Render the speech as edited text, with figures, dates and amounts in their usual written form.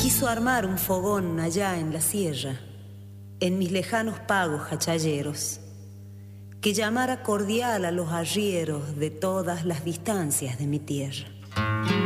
quiso armar un fogón allá en la sierra, en mis lejanos pagos hachalleros, que llamara cordial a los arrieros de todas las distancias de mi tierra.